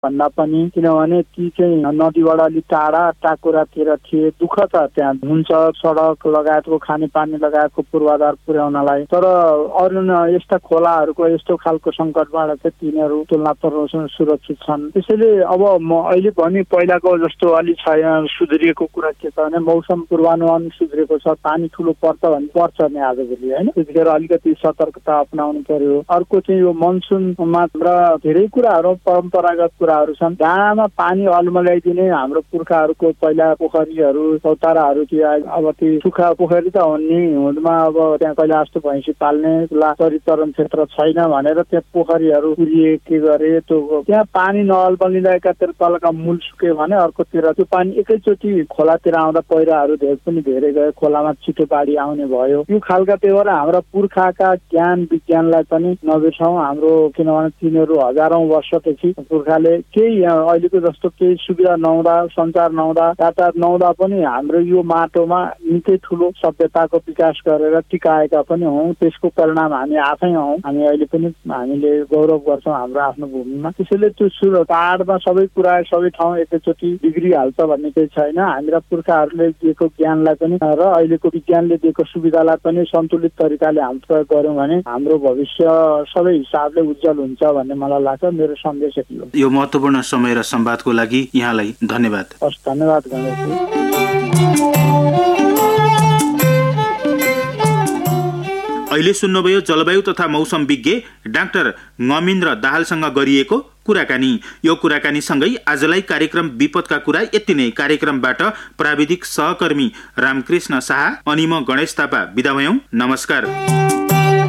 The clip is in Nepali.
भन्दा पनि, किनभने ती चाहिँ नदीबाट अलिक टाढा टाकुरातिर थिए। दुःख त त्यहाँ हुन्छ, सडक लगायतको खानेपानी लगायतको पूर्वाधार पुर्याउनलाई। तर अरू यस्ता खोलाहरूको यस्तो खालको सङ्कटबाट चाहिँ तिनीहरू तुलनात्मक सुरक्षित छन्। त्यसैले अब म अहिले पनि पहिलाको जस्तो अलि छैन। सुध्रिएको कुरा के छ भने मौसम पूर्वानुमान सुध्रिएको छ, पानी ठुलो पर्छ भने पर्छ नि आजभोलि होइन। त्यतिखेर अलिकति सतर्कता अपनाउनु पर्यो। अर्को चाहिँ यो मनसुनमा र धेरै कुराहरू परम्परागत कुराहरू छन्। डाँडामा पानी अल्मल्याइदिने हाम्रो पुर्खाहरूको पहिला पोखरीहरू चौताराहरू थियो। अब ती सुक्खा पोखरी त हुँदमा अब त्यहाँ कहिले जस्तो भैँसी पाल्ने चरितरण क्षेत्र छैन भनेर त्यहाँ पोखरीहरू पुरिए के गरे। त्यो त्यहाँ पानी नअल्मलिँदातिर तलका मूल सुक्यो भने अर्कोतिर त्यो पानी एकैचोटि खोलातिर आउँदा पहिराहरू धेरै गयो, खोलामा छिटो बाढी आउने भयो। यो खालका त्यही भएर हाम्रा पुर्खाका ज्ञान विज्ञानलाई पनि नबिर्सौँ हाम्रो, किनभने तिनीहरू हजारौं वर्षदेखि पुर्खाले केही अहिलेको जस्तो केही सुविधा नहुँदा, सञ्चार नहुँदा, यातायात नहुँदा पनि हाम्रो यो माटोमा निकै ठुलो सभ्यताको विकास गरेर टिकाएका पनि हौँ। त्यसको परिणाम हामी आफै हौँ। हामी अहिले पनि हामीले गौरव गर्छौँ हाम्रो आफ्नो भूमिमा। त्यसैले त्यो पाहाडमा सबै कुरा सबै ठाउँ एकैचोटि बिग्रिहाल्छ भन्ने केही छैन। हाम्रा पुर्खाहरूले दिएको ज्ञानलाई पनि र अहिलेको विज्ञानले दिएको सुविधालाई पनि सन्तुलित तरिकाले हामी प्रयोग गर्यौँ भने हाम्रो भविष्य सबै हिसाबले उज्जवल हुन्छ भन्ने मलाई लाग्छ। मेरो सन्देश यति हो। यो महत्त्वपूर्ण समय र संवादको लागि यहाँलाई धन्यवाद। हस्, धन्यवाद गणेशजी। अहिले सुन्नुभयो जलवायु तथा मौसम विज्ञ डाक्टर ngमिन्द्र दाहालसँग गरिएको कुराकानी। यो कुराकानीसँगै आजलाई कार्यक्रम विपदका कुरा यति नै। कार्यक्रमबाट प्राविधिक सहकर्मी रामकृष्ण शाह अनि म गणेश थापा बिदा भयौं। नमस्कार।